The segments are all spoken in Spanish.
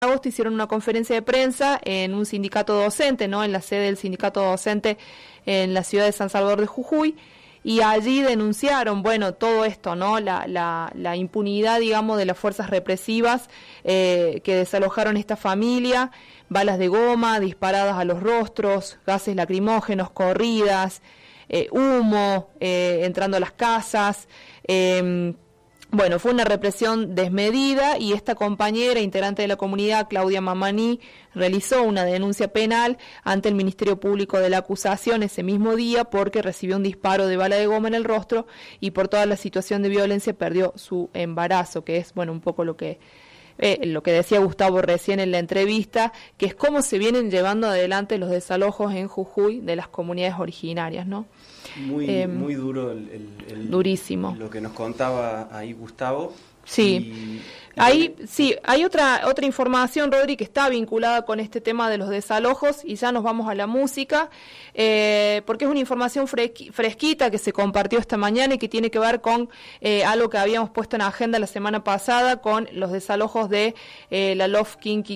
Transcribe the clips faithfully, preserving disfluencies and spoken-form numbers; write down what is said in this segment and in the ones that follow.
agosto hicieron una conferencia de prensa en un sindicato docente, ¿no? En la sede del sindicato docente en la ciudad de San Salvador de Jujuy, y allí denunciaron, bueno, todo esto, ¿no? La, la, la impunidad, digamos, de las fuerzas represivas eh, que desalojaron esta familia, balas de goma disparadas a los rostros, gases lacrimógenos, corridas, eh, humo eh, entrando a las casas. Eh, bueno, fue una represión desmedida y esta compañera, integrante de la comunidad, Claudia Mamani, realizó una denuncia penal ante el Ministerio Público de la acusación ese mismo día porque recibió un disparo de bala de goma en el rostro y por toda la situación de violencia perdió su embarazo, que es, bueno, un poco lo que eh, lo que decía Gustavo recién en la entrevista, que es cómo se vienen llevando adelante los desalojos en Jujuy de las comunidades originarias, ¿no? Muy, eh, muy duro el, el, el, durísimo. Lo que nos contaba ahí Gustavo. Sí. Y, Ahí sí, hay otra otra información, Rodri, que está vinculada con este tema de los desalojos, y ya nos vamos a la música, eh, porque es una información fresqui, fresquita que se compartió esta mañana y que tiene que ver con eh, algo que habíamos puesto en agenda la semana pasada con los desalojos de eh, la Lof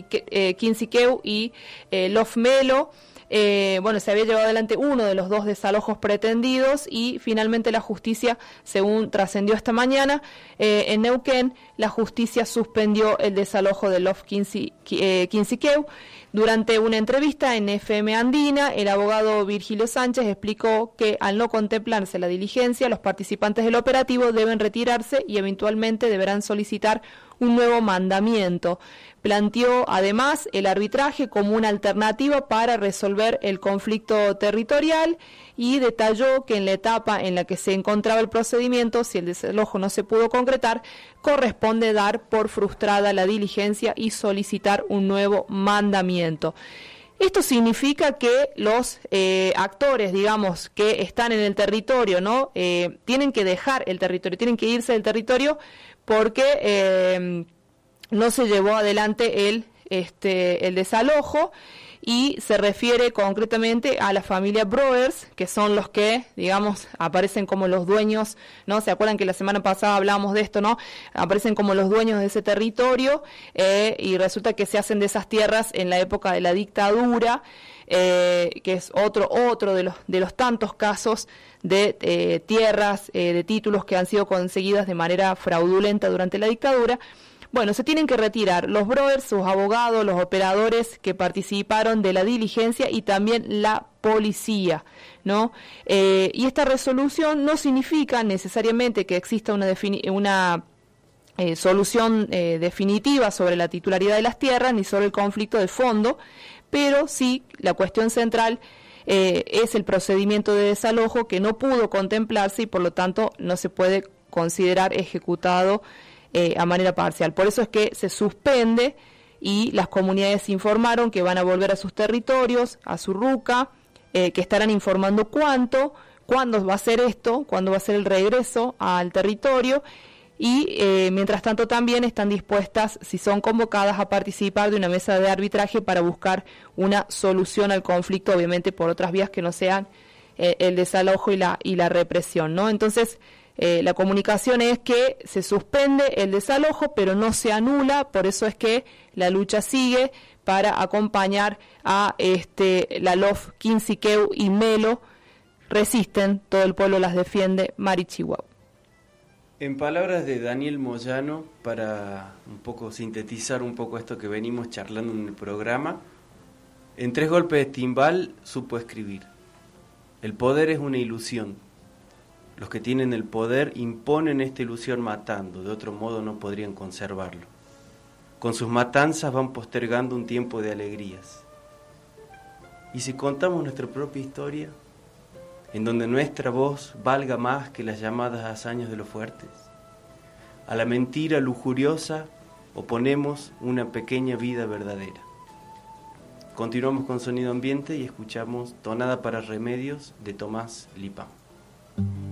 Quinsiqueu y eh, Lof Melo. Eh, bueno, se había llevado adelante uno de los dos desalojos pretendidos y finalmente la justicia, según trascendió esta mañana, eh, en Neuquén, la justicia suspendió el desalojo de Lof Quinsiqueu. Durante una entrevista en F M Andina, el abogado Virgilio Sánchez explicó que al no contemplarse la diligencia, los participantes del operativo deben retirarse y eventualmente deberán solicitar un nuevo mandamiento. Planteó además el arbitraje como una alternativa para resolver el conflicto territorial y detalló que en la etapa en la que se encontraba el procedimiento, si el desalojo no se pudo concretar, corresponde dar por frustrada la diligencia y solicitar un nuevo mandamiento. Esto significa que los eh, actores, digamos, que están en el territorio, ¿no? Eh, tienen que dejar el territorio, tienen que irse del territorio porque eh, no se llevó adelante el, este, el desalojo, y se refiere concretamente a la familia Broers, que son los que, digamos, aparecen como los dueños, ¿no? ¿Se acuerdan que la semana pasada hablábamos de esto, ¿no? Aparecen como los dueños de ese territorio eh, y resulta que se hacen de esas tierras en la época de la dictadura, eh, que es otro otro de los de los tantos casos de eh, tierras, eh, de títulos que han sido conseguidas de manera fraudulenta durante la dictadura. Bueno, se tienen que retirar los Broers, sus abogados, los operadores que participaron de la diligencia y también la policía, ¿no? Eh, y esta resolución no significa necesariamente que exista una, defini- una eh, solución eh, definitiva sobre la titularidad de las tierras ni sobre el conflicto de fondo, pero sí la cuestión central eh, es el procedimiento de desalojo que no pudo contemplarse y por lo tanto no se puede considerar ejecutado Eh, a manera parcial. Por eso es que se suspende y las comunidades informaron que van a volver a sus territorios, a su ruca, eh, que estarán informando cuánto, cuándo va a ser esto, cuándo va a ser el regreso al territorio y eh, mientras tanto también están dispuestas, si son convocadas, a participar de una mesa de arbitraje para buscar una solución al conflicto, obviamente por otras vías que no sean eh, el desalojo y la, y la represión, ¿no? Entonces, Eh, la comunicación es que se suspende el desalojo, pero no se anula, por eso es que la lucha sigue para acompañar a este la Lof Quinsiqueu y Melo. Resisten, todo el pueblo las defiende, Mari Chihuahua. En palabras de Daniel Moyano, para un poco sintetizar un poco esto que venimos charlando en el programa, en tres golpes de timbal supo escribir: el poder es una ilusión. Los que tienen el poder imponen esta ilusión matando, de otro modo no podrían conservarlo. Con sus matanzas van postergando un tiempo de alegrías. Y si contamos nuestra propia historia, en donde nuestra voz valga más que las llamadas hazañas de los fuertes, a la mentira lujuriosa oponemos una pequeña vida verdadera. Continuamos con Sonido Ambiente y escuchamos Tonada para Remedios de Tomás Lipán.